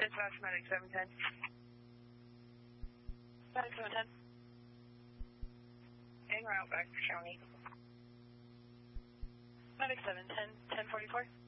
Dispatch, Medic 710. Medic 710. En route back to Shawnee. Medic 710, 1044.